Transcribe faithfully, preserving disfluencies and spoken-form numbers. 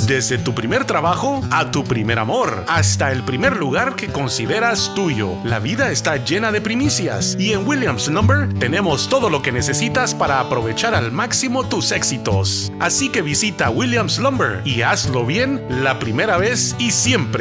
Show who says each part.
Speaker 1: Desde tu primer trabajo a tu primer amor, hasta el primer lugar que consideras tuyo. La vida está llena de primicias y en Williams Lumber tenemos todo lo que necesitas para aprovechar al máximo tus éxitos. Así que visita Williams Lumber y hazlo bien la primera vez y siempre.